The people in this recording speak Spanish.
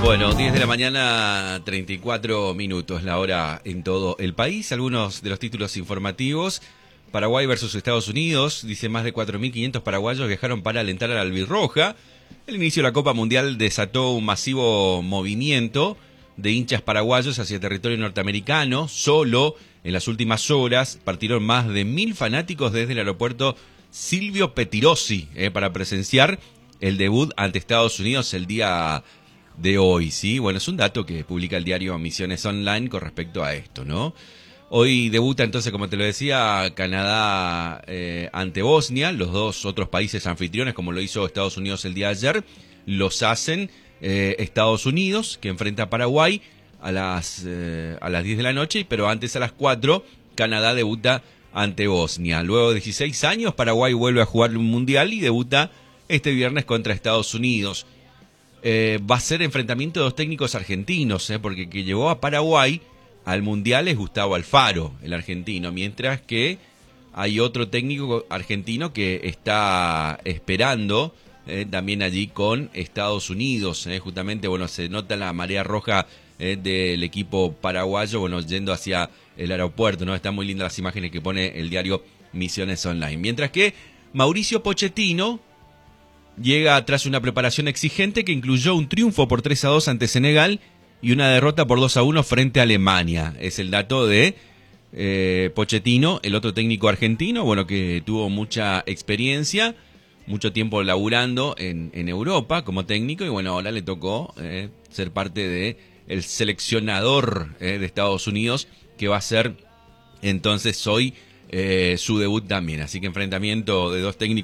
Bueno, 10 de la mañana, 34 minutos, la hora en todo el país. Algunos de los títulos informativos. Paraguay versus Estados Unidos. Dice, más de 4.500 paraguayos viajaron para alentar a la albirroja. El inicio de la Copa Mundial desató un masivo movimiento de hinchas paraguayos hacia territorio norteamericano. Solo en las últimas horas partieron más de 1.000 fanáticos desde el aeropuerto Silvio Pettirossi para presenciar el debut ante Estados Unidos el día de hoy, ¿sí? Bueno, es un dato que publica el diario Misiones Online con respecto a esto, ¿no? Hoy debuta entonces, como te lo decía, Canadá ante Bosnia. Los dos otros países anfitriones, como lo hizo Estados Unidos el día de ayer, los hacen Estados Unidos, que enfrenta a Paraguay a las 10 de la noche, pero antes a las 4, Canadá debuta ante Bosnia. Luego de 16 años, Paraguay vuelve a jugar un mundial y debuta este viernes contra Estados Unidos. Va a ser enfrentamiento de dos técnicos argentinos, porque que llevó a Paraguay al Mundial es Gustavo Alfaro, el argentino, mientras que hay otro técnico argentino que está esperando también allí con Estados Unidos. Justamente, bueno, se nota la marea roja del equipo paraguayo, bueno, yendo hacia el aeropuerto, ¿no? Están muy lindas las imágenes que pone el diario Misiones Online. Mientras que Mauricio Pochettino llega tras una preparación exigente que incluyó un triunfo por 3-2 ante Senegal y una derrota por 2-1 frente a Alemania. Es el dato de Pochettino, el otro técnico argentino, bueno, que tuvo mucha experiencia, mucho tiempo laburando en Europa como técnico, y bueno, ahora le tocó ser parte de el seleccionador de Estados Unidos, que va a ser entonces hoy su debut también. Así que enfrentamiento de dos técnicos